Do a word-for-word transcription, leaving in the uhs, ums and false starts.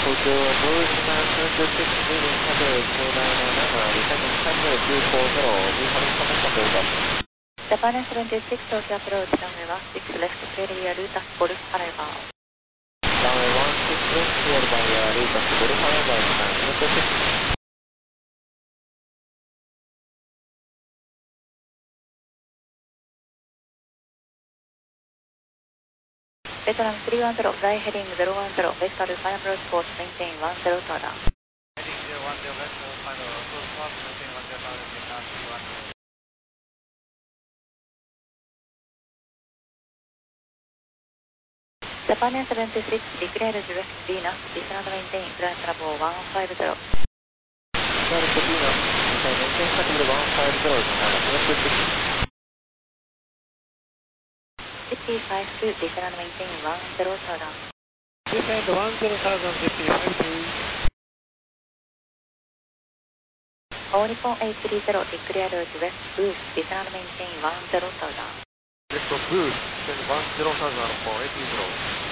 東京はブージマンセントシックスリンカブーきゅうななななリセブンカブーきゅうよんゼロビーハリンカブーカブーバス Japan seventy-six Tokyo approach runway one six left clear Lutas Golf arrival runway one six left clear by Lutas Golf arrival Japan seventy-six Vietnam three one zero fly heading zero one zero West Alpine approach course maintain one zero to radar heading zero one zero West Alpine approach course maintain one zero to radar Vietnam three one zero Japan seventy-six declare direct Venus descend maintain flight level one five zero Direct Venus maintain flight level one five zero Japan seventy-six G P five two descend maintain one zero to radar descend one zero thousand G P five two All Nippon eight three zero declare West boost descend maintain one zero to radar West boost descend one zero thousand for eight three zero